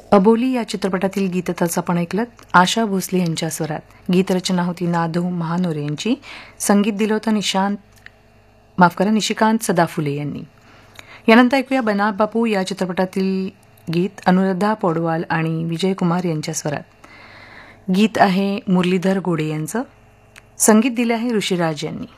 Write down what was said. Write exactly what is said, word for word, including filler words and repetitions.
अबोली या चित्रपटातील गीतच आपण ऐकलं आशा भोसले यांच्या स्वरात. गीतरचना होती नादो महानोरे यांची. संगीत दिलं होतं निशांत माफ करा निशिकांत सदाफुले यांनी. यानंतर ऐकूया बनाब बापू या चित्रपटातील गीत अनुराधा पौडवाल आणि विजय कुमार यांच्या स्वरात. गीत आहे मुरलीधर गोडे यांचं. संगीत दिलं आहे ऋषिराज यांनी.